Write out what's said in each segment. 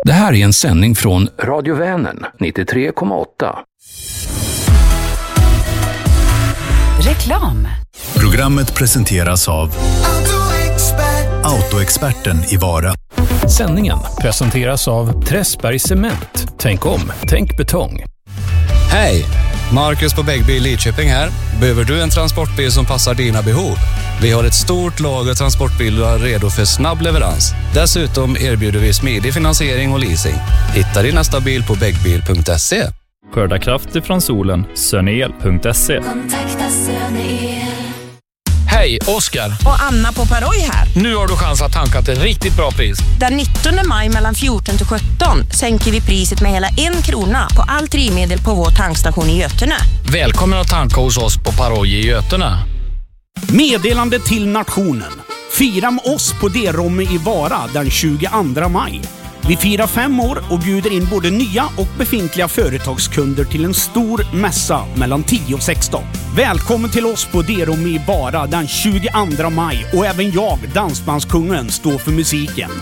Det här är en sändning från Radio Vänern 93,8. Reklam. Programmet presenteras av Autoexperten i Vara. Sändningen presenteras av Träsberg Cement. Tänk om, tänk betong. Hej! Marcus på Bäggbil Lidköping här. Behöver du en transportbil som passar dina behov? Vi har ett stort lager transportbilar redo för snabb leverans. Dessutom erbjuder vi smidig finansiering och leasing. Hitta din nästa bil på bäggbil.se. Skörda krafter från solen. Sönel.se. Kontakta Sönel. Hej, Oskar. Och Anna på Paroj här. Nu har du chans att tanka till riktigt bra pris. Den 19 maj mellan 14 till 17 sänker vi priset med hela 1 krona på all drivmedel på vår tankstation i Götene. Välkommen att tanka hos oss på Paroj i Götene. Meddelande till nationen. Fira med oss på D-Romme i Vara den 22 maj. Vi firar 5 år och bjuder in både nya och befintliga företagskunder till en stor mässa mellan 10 och 16. Välkommen till oss på D-Romme i Vara den 22 maj och även jag, Dansbandskungen, står för musiken.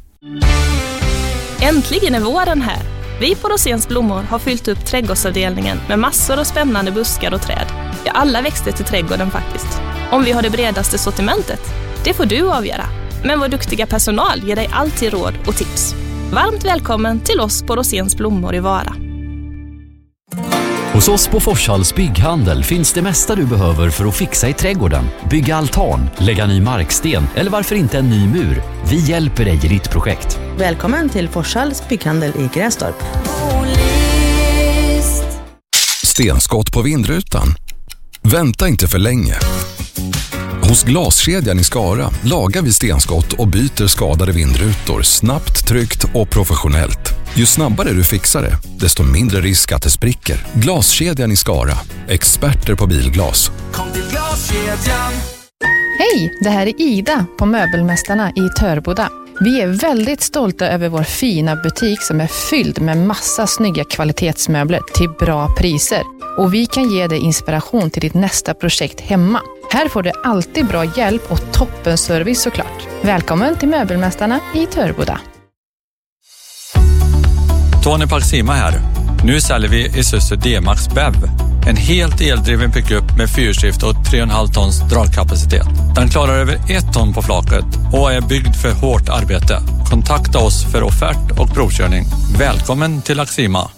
Äntligen är våren här. Vi på Roséns blommor har fyllt upp trädgårdsavdelningen med massor av spännande buskar och träd. Ja, alla växter till trädgården faktiskt. Om vi har det bredaste sortimentet, det får du avgöra. Men vår duktiga personal ger dig alltid råd och tips. Varmt välkommen till oss på Roséns blommor i Vara. Hos oss på Forshalls bygghandel finns det mesta du behöver för att fixa i trädgården. Bygga altan, lägga ny marksten eller varför inte en ny mur. Vi hjälper dig i ditt projekt. Välkommen till Forshalls bygghandel i Grästorp. Stenskott på vindrutan. Vänta inte för länge. Hos Glaskedjan i Skara lagar vi stenskott och byter skadade vindrutor snabbt, tryggt och professionellt. Ju snabbare du fixar det, desto mindre risk att det spricker. Glaskedjan i Skara. Experter på bilglas. Kom till Glaskedjan. Hej, det här är Ida på Möbelmästarna i Törboda. Vi är väldigt stolta över vår fina butik som är fylld med massa snygga kvalitetsmöbler till bra priser. Och vi kan ge dig inspiration till ditt nästa projekt hemma. Här får du alltid bra hjälp och toppenservice såklart. Välkommen till Möbelmästarna i Törboda. Tony Paxima här. Nu säljer vi Isuzu D-Max BEV. En helt eldriven pickup med fyrskift och 3,5 tons dragkapacitet. Den klarar över 1 ton på flaket och är byggd för hårt arbete. Kontakta oss för offert och provkörning. Välkommen till Axima.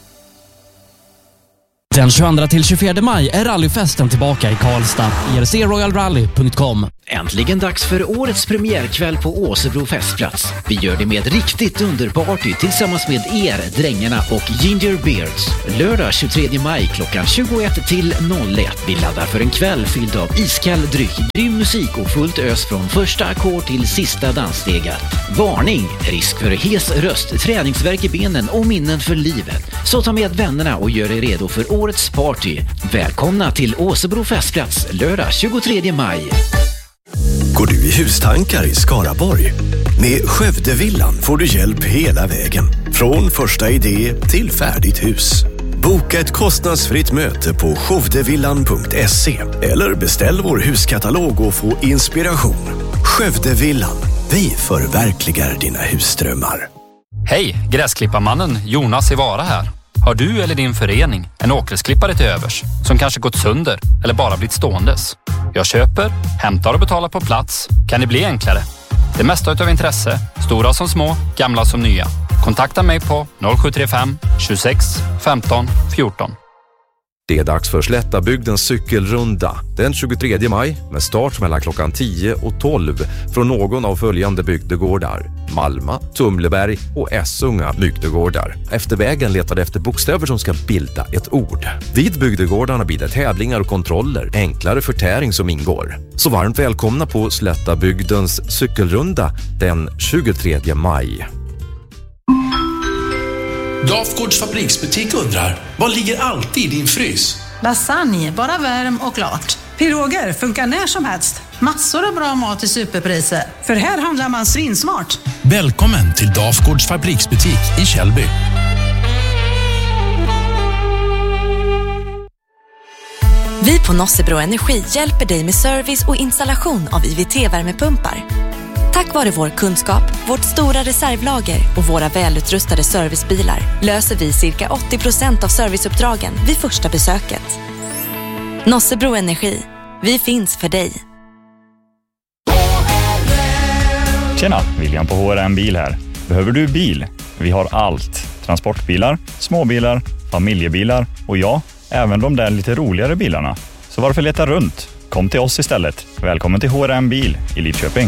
Den 22 till 24 maj är rallyfesten tillbaka i Karlstad. ERCroyalrally.com. Äntligen dags för årets premiärkväll på Åsebro festplats. Vi gör det med riktigt underparty tillsammans med er, drängarna och Ginger Beards. Lördag 23 maj klockan 21 till 01. Vi laddar för en kväll fylld av iskall dryck, grym musik och fullt ös från första ackord till sista dansstegat. Varning! Risk för hes röst, träningsvärk i benen och minnen för livet. Så ta med vännerna och gör er redo för årets party. Välkomna till Åsebro festplats lördag 23 maj. Går du i hustankar i Skaraborg? Med Skövdevillan får du hjälp hela vägen. Från första idé till färdigt hus. Boka ett kostnadsfritt möte på skövdevillan.se eller beställ vår huskatalog och få inspiration. Skövdevillan. Vi förverkligar dina husdrömmar. Hej, gräsklipparmannen Jonas i Vara här. Har du eller din förening en åkersklippare till övers som kanske gått sönder eller bara blivit ståendes? Jag köper, hämtar och betalar på plats. Kan det bli enklare? Det mesta av intresse, stora som små, gamla som nya. Kontakta mig på 0735 26 15 14. Det är dags för Slättabygdens cykelrunda den 23 maj med start mellan klockan 10 och 12 från någon av följande bygdegårdar: Malma, Tumleberg och Essunga bygdegårdar. Efter vägen letade efter bokstäver som ska bilda ett ord. Vid bygdegårdarna blir det tävlingar och kontroller, enklare förtäring som ingår. Så varmt välkomna på Slättabygdens cykelrunda den 23 maj. Dafgårds fabriksbutik undrar, vad ligger alltid i din frys? Lasagne, bara värm och klart. Piroger funkar när som helst. Massor av bra mat i superpriser. För här handlar man svinsmart. Välkommen till Dafgårds fabriksbutik i Källby. Vi på Nossebro Energi hjälper dig med service och installation av IVT-värmepumpar. Tack vare vår kunskap, vårt stora reservlager och våra välutrustade servicebilar löser vi cirka 80% av serviceuppdragen vid första besöket. Nossebro Energi. Vi finns för dig. Tjena, William på HRM Bil här. Behöver du bil? Vi har allt. Transportbilar, småbilar, familjebilar och ja, även de där lite roligare bilarna. Så varför leta runt? Kom till oss istället. Välkommen till HRM Bil i Lidköping.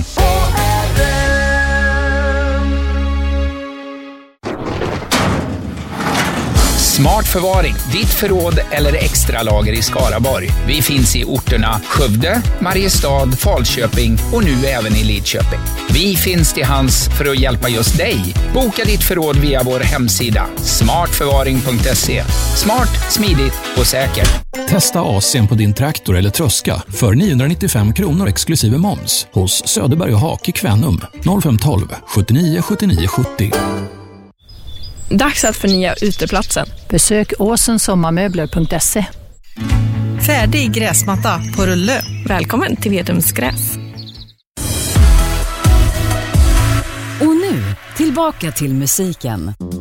Smart förvaring, ditt förråd eller extra lager i Skaraborg. Vi finns i orterna Skövde, Mariestad, Falköping och nu även i Lidköping. Vi finns till hands för att hjälpa just dig. Boka ditt förråd via vår hemsida smartförvaring.se. Smart, smidigt och säkert. Testa AC:n på din traktor eller tröska för 995 kronor exklusive moms hos Söderberg och Hake Kvänum 0512 79 79 70. Dags att förnya uteplatsen. Besök åsensommarmöbler.se. Färdig gräsmatta på rulle. Välkommen till Vedums gräs. Och nu, tillbaka till musiken.